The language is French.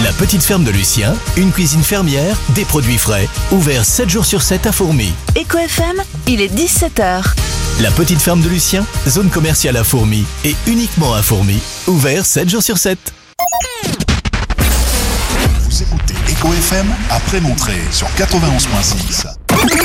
La petite ferme de Lucien, une cuisine fermière, des produits frais, ouvert 7 jours sur 7 à Fourmies. Éco FM, il est 17h. La petite ferme de Lucien, zone commerciale à Fourmies et uniquement à Fourmies, ouvert 7 jours sur 7. Vous écoutez Éco FM après Montré sur 91.6.